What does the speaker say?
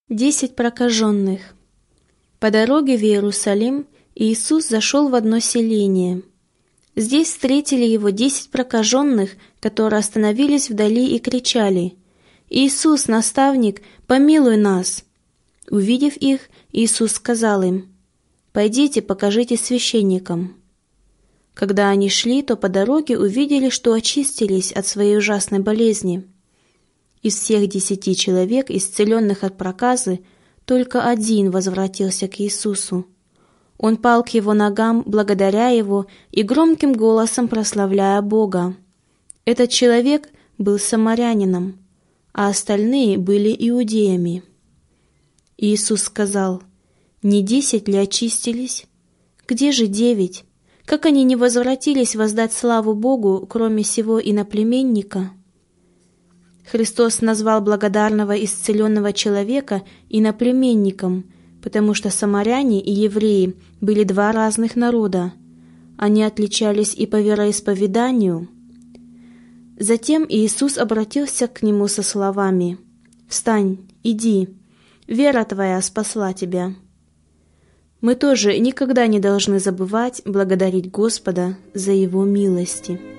10 прокаженных. По дороге в Иерусалим Иисус зашел в одно селение. Здесь встретили его 10 прокаженных, которые остановились вдали и кричали: «Иисус, наставник, помилуй нас!» Увидев их, Иисус сказал им: «Пойдите, покажитесь священникам». Когда они шли, то по дороге увидели, что очистились от своей ужасной болезни. Из всех 10 человек, исцеленных от проказы, только один возвратился к Иисусу. Он пал к его ногам, благодаря его и громким голосом прославляя Бога. Этот человек был самарянином, а остальные были иудеями. Иисус сказал: «Не 10 ли очистились? Где же 9? Как они не возвратились воздать славу Богу, кроме сего иноплеменника?» Христос назвал благодарного исцеленного человека иноплеменником, потому что самаряне и евреи были 2 разных народа. Они отличались и по вероисповеданию. Затем Иисус обратился к нему со словами: «Встань, иди, вера твоя спасла тебя». Мы тоже никогда не должны забывать благодарить Господа за Его милости.